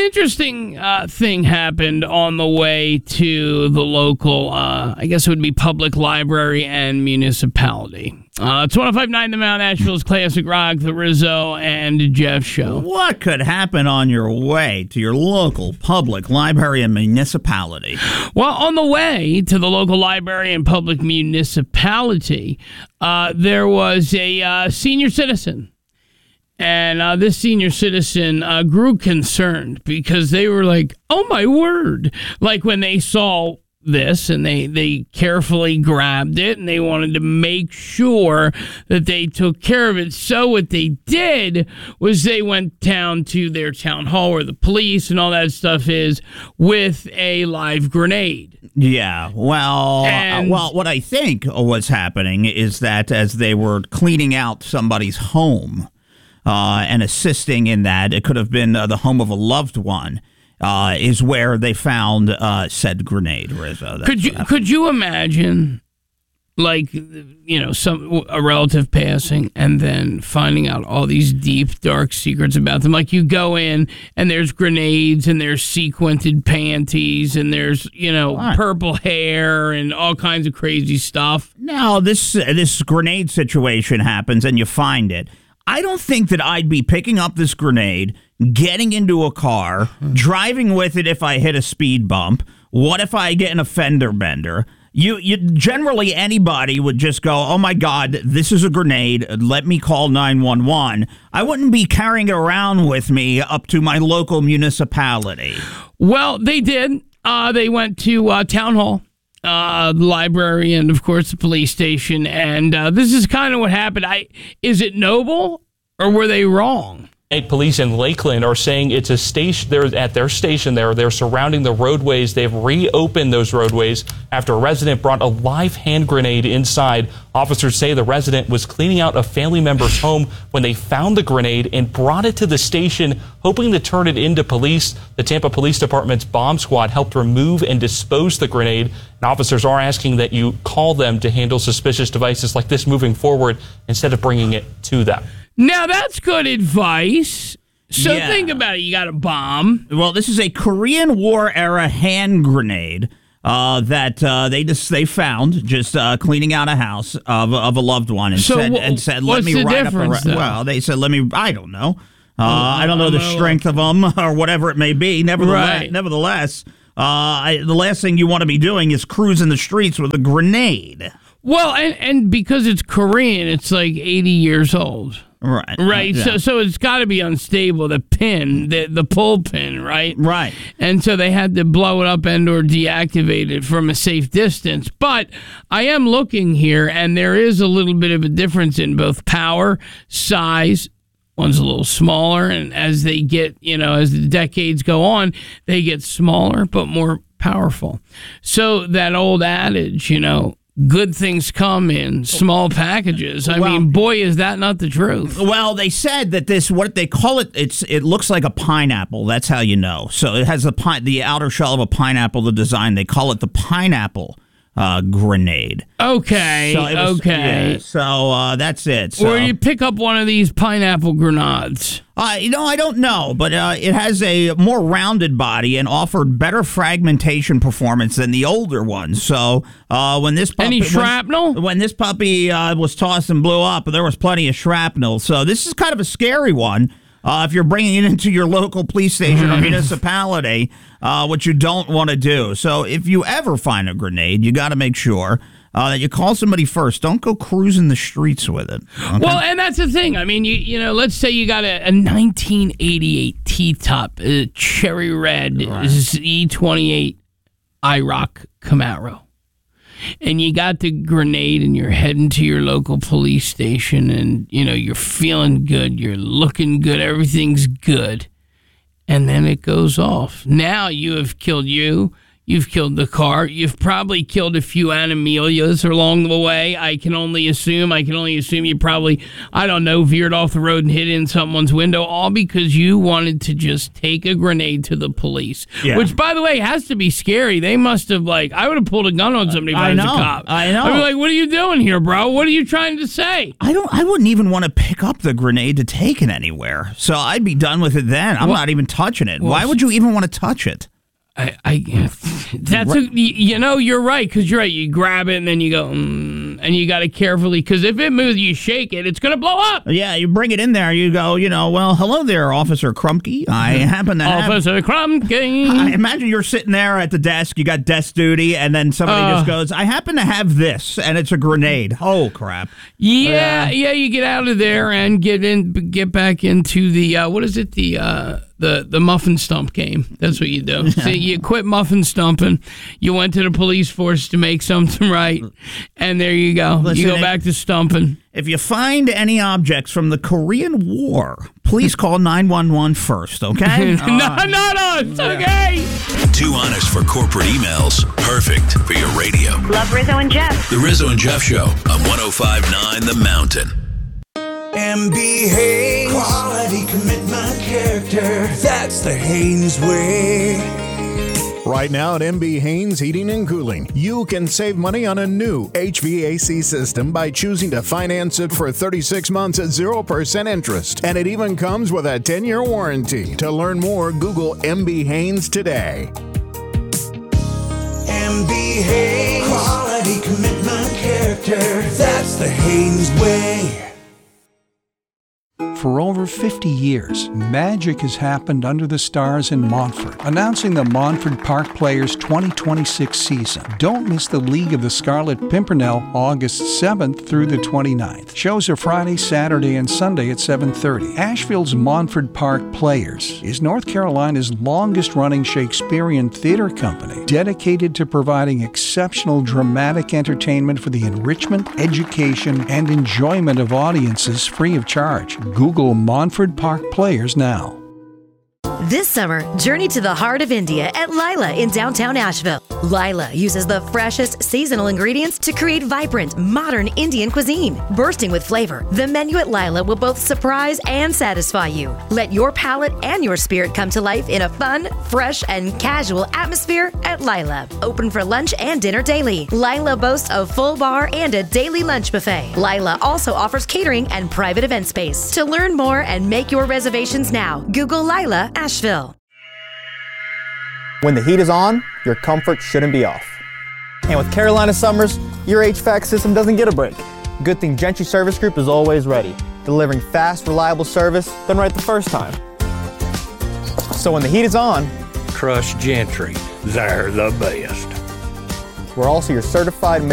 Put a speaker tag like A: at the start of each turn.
A: interesting thing happened on the way to the local, I guess it would be public library and municipality. It's 105.9 The Mount, Nashville's Classic Rock, the Rizzo and Jeff Show.
B: What could happen on your way to your local public library and municipality?
A: Well, on the way to the local library and public municipality, there was a senior citizen. And this senior citizen grew concerned because they were like, oh, my word. Like when they saw this and they carefully grabbed it and they wanted to make sure that they took care of it. So what they did was they went down to their town hall where the police and all that stuff is with a live grenade.
B: Yeah, well, what I think was happening is that as they were cleaning out somebody's home, and assisting in that, it could have been the home of a loved one, is where they found said grenade, Rizzo.
A: Could you imagine, like, a relative passing and then finding out all these deep, dark secrets about them? Like, you go in and there's grenades and there's sequined panties and there's, purple hair and all kinds of crazy stuff.
B: Now, this grenade situation happens and you find it. I don't think that I'd be picking up this grenade, getting into a car, driving with it if I hit a speed bump. What if I get in a fender bender? You generally anybody would just go, oh my God, this is a grenade. Let me call 911. I wouldn't be carrying it around with me up to my local municipality.
A: Well, they did. They went to town hall. The library and, of course, the police station. And this is kind of what happened. Is it noble or were they wrong?
C: Police in Lakeland are saying it's a station. They're at their station there. They're surrounding the roadways. They've reopened those roadways after a resident brought a live hand grenade inside. Officers say the resident was cleaning out a family member's home when they found the grenade and brought it to the station, hoping to turn it into police. The Tampa Police Department's bomb squad helped remove and dispose the grenade. And officers are asking that you call them to handle suspicious devices like this moving forward instead of bringing it to them.
A: Now, that's good advice. So
B: Yeah.
A: think about it. You got a bomb.
B: Well, this is a Korean War era hand grenade that they found just cleaning out a house of a loved one and said, let me ride up the. Well, they said, I don't know. I don't know the strength of them or whatever it may be. Nevertheless, the last thing you want to be doing is cruising the streets with a grenade.
A: Well, and because it's Korean, it's like 80 years old. Right.
B: Yeah.
A: So it's got to be unstable. The pin, the pull pin, right?
B: Right.
A: And so they had to blow it up and or deactivate it from a safe distance. But I am looking here, and there is a little bit of a difference in both power, size. One's a little smaller, and as they get, as the decades go on, they get smaller but more powerful. So that old adage, good things come in small packages. I mean, boy, is that not the truth.
B: Well, they said that what they call it, it looks like a pineapple. That's how you know. So it has the outer shell of a pineapple, the design. They call it the pineapple grenade.
A: Okay,
B: Yeah, so that's it. So.
A: Or you pick up one of these pineapple grenades.
B: I don't know, but it has a more rounded body and offered better fragmentation performance than the older ones. So when this puppy,
A: any shrapnel?
B: When this puppy was tossed and blew up, there was plenty of shrapnel. So this is kind of a scary one. If you're bringing it into your local police station or municipality, which you don't want to do. So if you ever find a grenade, you got to make sure that you call somebody first. Don't go cruising the streets with it. Okay?
A: Well, and that's the thing. I mean, let's say you got a 1988 T-top cherry red Z28 IROC Camaro. And you got the grenade and you're heading to your local police station and, you're feeling good, you're looking good, everything's good. And then it goes off. Now you have killed you, You've killed the car. You've probably killed a few animalias along the way. I can only assume you probably, I don't know, veered off the road and hit in someone's window, all because you wanted to just take a grenade to the police.
B: Yeah.
A: Which, by the way, has to be scary. They must have, I would have pulled a gun on somebody if I was a cop.
B: I know.
A: I'd be like, what are you doing here, bro? What are you trying to say?
B: I wouldn't even want to pick up the grenade to take it anywhere. So I'd be done with it then. I'm not even touching it. Why would you even want to touch it?
A: You're right, because you're right. You grab it and then you go, and you got to carefully, because if it moves, you shake it, it's going to blow up.
B: Yeah, you bring it in there, you go, well, hello there, Officer Krumke. I happen to have...
A: Officer Krumke.
B: I imagine you're sitting there at the desk, you got desk duty, and then somebody just goes, I happen to have this, and it's a grenade. Oh, crap.
A: Yeah, you get out of there and get back into the, the muffin stump game. That's what you do. So you quit muffin stumping. You went to the police force to make something right, and there you go.
B: Listen,
A: you go back to stumping.
B: If you find any objects from the Korean War, please call 911 first, okay?
A: Not us, okay?
D: Too honest for corporate emails. Perfect for your radio.
E: Love Rizzo and Jeff.
D: The Rizzo and Jeff Show on 105.9 The Mountain.
F: MB Haynes. Quality, commitment, character. That's the Haynes way.
G: Right now at MB Haynes Heating and Cooling, you can save money on a new HVAC system by choosing to finance it for 36 months at 0% interest. And it even comes with a 10-year warranty. To learn more, Google MB Haynes today.
F: MB Haynes. Quality, commitment, character. That's the Haynes way.
H: For over 50 years, magic has happened under the stars in Montfort, announcing the Montfort Park Players 2026 season. Don't miss the League of the Scarlet Pimpernel August 7th through the 29th. Shows are Friday, Saturday, and Sunday at 7:30. Asheville's Montfort Park Players is North Carolina's longest-running Shakespearean theater company, dedicated to providing exceptional dramatic entertainment for the enrichment, education, and enjoyment of audiences free of charge. Google Montfort Park Players now.
I: This summer, journey to the heart of India at Lila in downtown Asheville. Lila uses the freshest seasonal ingredients to create vibrant, modern Indian cuisine. Bursting with flavor, the menu at Lila will both surprise and satisfy you. Let your palate and your spirit come to life in a fun, fresh, and casual atmosphere at Lila. Open for lunch and dinner daily. Lila boasts a full bar and a daily lunch buffet. Lila also offers catering and private event space. To learn more and make your reservations now, Google Lila Asheville.
J: When the heat is on, your comfort shouldn't be off. And with Carolina Summers, your HVAC system doesn't get a break. Good thing Gentry Service Group is always ready, delivering fast, reliable service done right the first time. So when the heat is on,
K: trust Gentry. They're the best.
J: We're also your certified